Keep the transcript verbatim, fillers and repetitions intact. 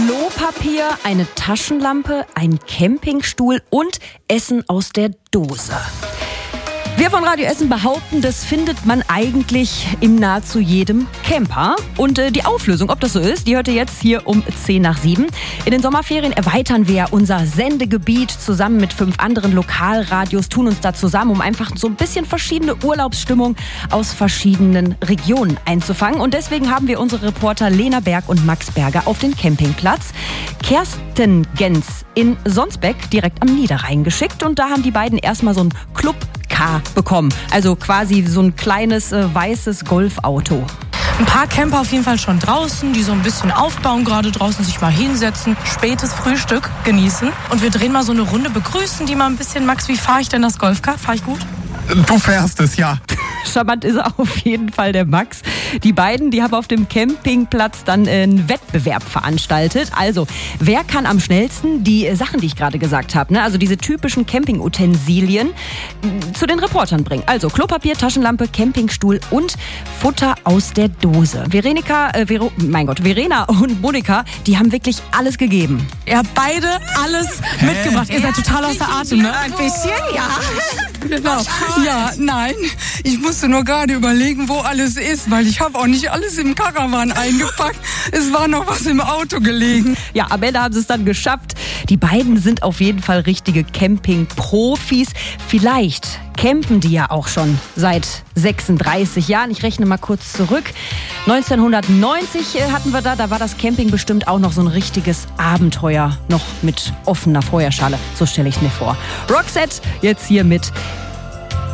Klopapier, eine Taschenlampe, ein Campingstuhl und Essen aus der Dose. Wir von Radio Essen behaupten, das findet man eigentlich in nahezu jedem Camper. Und äh, die Auflösung, ob das so ist, die hört ihr jetzt hier um zehn nach sieben. In den Sommerferien erweitern wir unser Sendegebiet zusammen mit fünf anderen Lokalradios, tun uns da zusammen, um einfach so ein bisschen verschiedene Urlaubsstimmung aus verschiedenen Regionen einzufangen. Und deswegen haben wir unsere Reporter Lena Berg und Max Berger auf den Campingplatz Kersten Gens in Sonsbeck direkt am Niederrhein geschickt. Und da haben die beiden erstmal so ein Club Car bekommen. Also quasi so ein kleines äh, weißes Golfauto. Ein paar Camper auf jeden Fall schon draußen, die so ein bisschen aufbauen, gerade draußen sich mal hinsetzen, spätes Frühstück genießen. Und wir drehen mal so eine Runde, begrüßen die mal ein bisschen. Max, wie fahre ich denn das Golfcar? Fahre ich gut? Du fährst es, ja. Charmant ist auf jeden Fall der Max. Die beiden, die haben auf dem Campingplatz dann einen Wettbewerb veranstaltet. Also, wer kann am schnellsten die Sachen, die ich gerade gesagt habe, ne? Also diese typischen Campingutensilien, zu den Reportern bringen. Also Klopapier, Taschenlampe, Campingstuhl und Futter aus der Dose. Veronika, äh, Vero, mein Gott, Verena und Monika, die haben wirklich alles gegeben. Ihr habt beide alles Hä? mitgebracht. Ihr seid total außer Atem, ne? Ein bisschen, ja. Genau. Ja, nein. Ich musste nur gerade überlegen, wo alles ist, weil ich habe auch nicht alles im Karawan eingepackt. Es war noch was im Auto gelegen. Ja, am Ende haben sie es dann geschafft. Die beiden sind auf jeden Fall richtige Camping-Profis. Vielleicht campen die ja auch schon seit sechsunddreißig Jahren. Ich rechne mal kurz zurück. neunzehnhundertneunzig hatten wir da, da war das Camping bestimmt auch noch so ein richtiges Abenteuer, noch mit offener Feuerschale. So stelle ich es mir vor. Roxette jetzt hier mit